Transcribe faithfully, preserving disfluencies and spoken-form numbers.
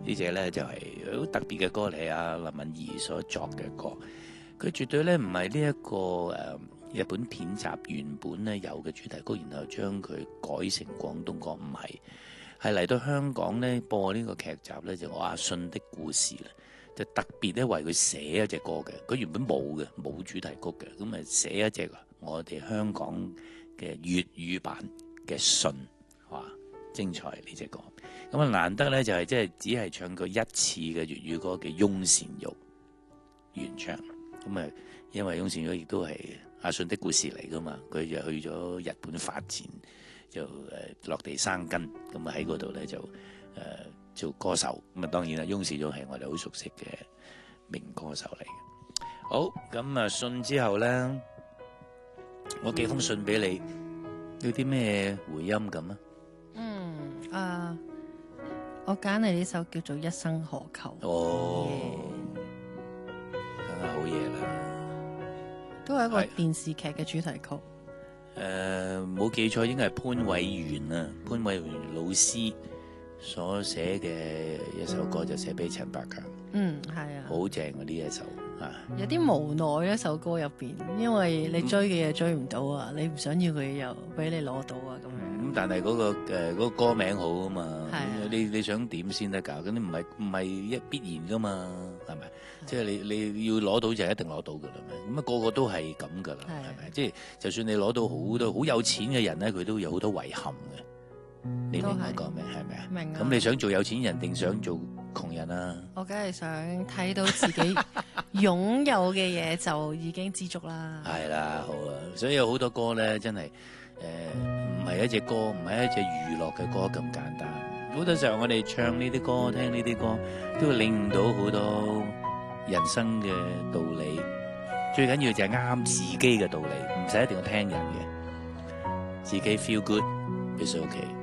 呢隻咧就係好特別嘅歌嚟，阿林敏怡所作嘅歌。佢絕對咧唔係呢一個誒、呃、日本片集原本咧有嘅主題曲，然後將佢改成廣東歌，唔係，係嚟到香港咧播呢個劇集咧就阿信的故事啦，就特別咧為佢寫一隻歌嘅，佢原本冇嘅，冇主題曲嘅，咁啊寫一隻我哋香港嘅粵語版嘅信，哇，精彩呢隻歌。咁啊難得咧就係即係只係唱過一次嘅粵語歌嘅翁倩玉原唱。咁啊，因為翁倩玉亦都係阿信的故事嚟噶嘛，佢就去咗日本發展，就誒、呃、落地生根，咁啊喺嗰度咧就誒、呃、做歌手。咁啊當然啦，翁倩玉係我哋好熟悉嘅名歌手嚟嘅。好，咁啊信之後咧，我寄封信俾你，有啲咩回音咁啊？ 嗯啊。Uh 我揀嚟呢首叫做《一生何求》。 哦，梗係好嘢啦！ 都係一個電視劇嘅主題曲。 誒，冇記錯應該係潘偉源啊，潘偉源老師所寫嘅一首歌，就寫俾陳百強。 嗯，係啊， 好正啊呢一首啊！ 有啲無奈一首歌入邊，因為你追嘅嘢追唔到啊，你唔想要嘅嘢又俾你攞到啊咁樣。 咁但係嗰個誒嗰個歌名好啊嘛， 係啊， 你你想點先得㗎？咁你唔係唔係一必然㗎嘛，係咪？即係你你要攞到就一定攞到㗎啦咩？咁啊個個都係咁㗎啦，係咪？即係就算你攞到好多好有錢嘅人咧，佢都有好多遺憾嘅。你明我講咩？係咪啊？ 明啊！ 咁你想做有錢人定想做窮人啊？ 我梗係想睇到自己擁有嘅嘢就已經知足啦。 係啦，好啦，所以有好多歌咧，真係誒唔係一隻歌，唔係一隻娛樂嘅歌咁簡單。好多時候我哋唱呢啲歌、聽呢啲歌，都會領悟到好多人生嘅道理。最緊要就係啱自己嘅道理，唔使一定要聽人嘅，自己 feel good is okay。